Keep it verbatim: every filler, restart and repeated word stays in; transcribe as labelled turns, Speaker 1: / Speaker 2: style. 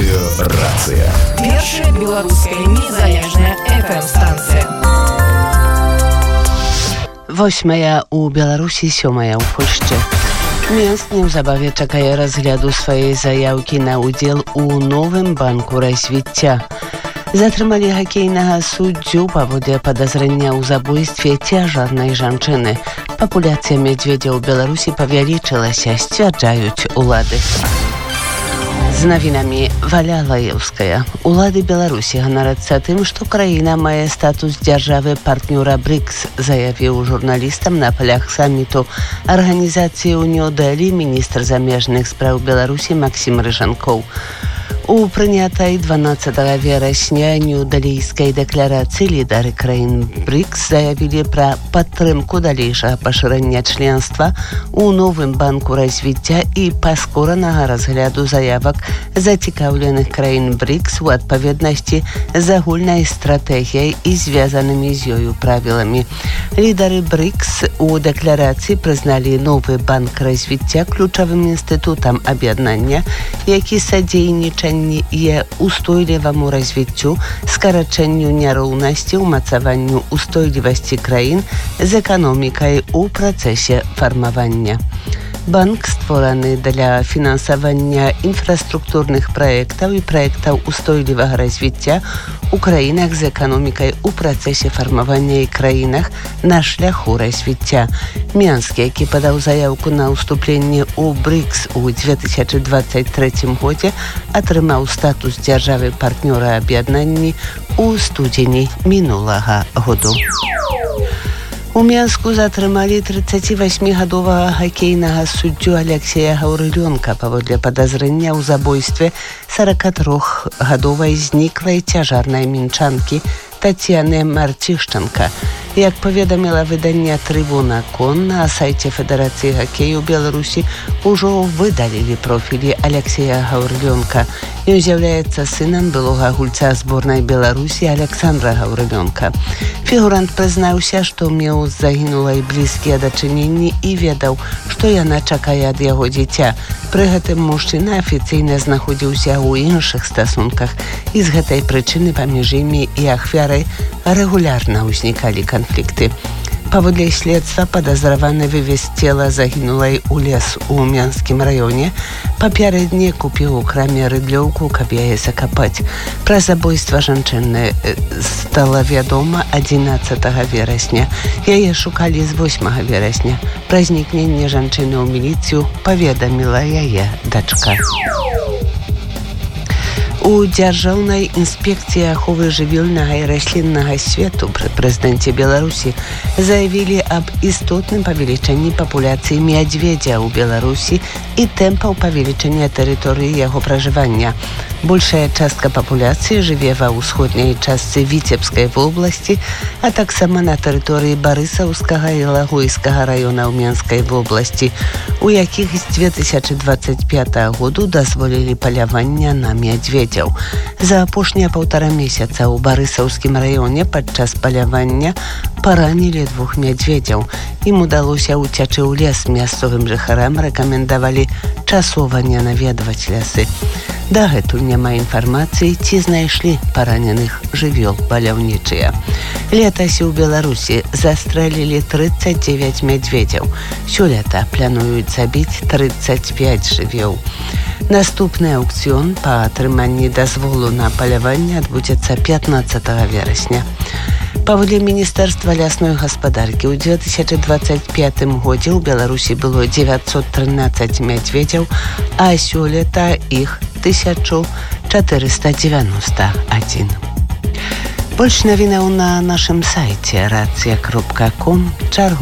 Speaker 1: Радыё «Рацыя».
Speaker 2: Першая беларуская незалежная эф эм-станцыя.
Speaker 3: Восьмая у Беларусі, сёмая ў Польшчы. Мінск неўзабаве чакае разгляду сваёй заяўкі на ўдзел у новым банку развіцця. Затрымалі хакейнага суддзю паводле падазрэння ў забойстве цяжарнай жанчыны. Папуляцыя мядзведзя ў Беларусі павялічылася, сцвярджаюць улады. З навінамі Валя Лаеўская. Улады Беларусі ганарацца тым, што краіна мае статус дзяржавы партнёра брикс, заявіў журналістам на палях саміту арганізацыі ў Нью-Дэлі міністр замежных спраў Беларусі Максім Рыжанкоў. У прынятай дванаццатага верасня нью-дэлійскай дэкларацыі лідары краін брикс заявілі пра падтрымку далейшага пашырэння членства ў новым банку развіцця і паскоранага разгляду заявак зацікаўленых краін брикс у адпаведнасці з агульнай стратэгіяй і звязанымі з ёю правіламі. Лідары брикс у дэкларацыі прызналі новы банк развіцця ключавым інстытутам аб'яднання, які садзейнічае є устойліваму развіццю, скарачэнню няроўнасці, умацаванню устойлівасці краін з эканомікай у працэсе фармавання. Банк створаны для фінансавання інфраструктурных праектаў і праектаў устойлівага развіцця у краінах з эканомікай у працэсе фармавання і краінах на шляху развіцця. Мінск, які падаў заяўку на ўступленне ў брикс у две тысячы дваццаць трэцім годзе, атрымаў статус дзяржавы партнёра аб'яднанні ў студзені мінулага году. У Мінску затрымалі трыццацівасьмігадовага хакейнага суддзю Алексея Гаўрылёнка паводле падазрэння ў забойстве сорокатрохгадовай зніклай цяжарнай мінчанкі Тацьяны Марцішчанка. Як паведаміла выданне Трыбуна Кон, на сайце Федэрацыі хакею Беларусі ўжо выдалілі профілі Алексея Гаўрылёнка. Ён з'яўляецца сынам былога гульца зборнай Беларусі Александра Гаўрылёнка. Фігурант прызнаўся, што меў з загінулай блізкія дачыненні і ведаў, што яна чакае ад яго дзіця. Пры гэтым мужчына афіцыйна знаходзіўся ў іншых стасунках, і з гэтай прычыны паміж імі і ахвярай рэгулярна ўзнікалі канфлікты. Паводле следства падазраваны вывез цела загінулай у лес у Мінскім раёне. Папярэдне купіў у краме рыдлёўку, каб яе закапаць. Пра забойства жанчыны стала вядома адзінаццатага верасня. Яе шукалі з восьмага верасня. Пра знікненне жанчыны ў міліцыю паведаміла яе дачка. У Дзяржаўнай інспекцыі аховы жывёльнага і расліннага свету пры прэзідэнце Беларусі заявілі аб істотным павелічэнні папуляцыі мядзведзя ў Беларусі і тэмпаў павелічэння тэрыторыі яго пражывання. Большая частка папуляцыі жыве ва ўсходняй частцы Віцебскай вобласці, а таксама на тэрыторыі Барысаўскага і Лагойскага раёнаў Мінскай вобласці, у якіх з две тысячы дваццаць пятага году дазволілі палявання на мядзведзяў. За апошнія паўтара месяца ў Барысаўскім раёне падчас палявання паранілі двух мядзведзяў. Ім удалося ўцячы ў лес. Мясцовым жыхарам рэкамендавалі часова не наведваць лясы. Дагэтуль няма інфармацыі, ці знайшлі параненых жывёл паляўнічыя. Летась у Беларусі застрэлілі трыццаць дзевяць мядзведзяў. Сёлета плануюць забіць трыццаць пяць жывёл. Наступны аўкцыён па атрыманні дазволу на паляванне адбудзецца пятнаццатага верасня. Паводле Міністэрства лясной гаспадаркі ў две тысячы дваццаць пятым годзе ў Беларусі было дзевяцьсот трынаццаць мядзведзяў, а сёлета іх тысяча чатырыста дзевяноста адзін. Больш навінаў на нашым сайце рацыя кропка ком. Чаргу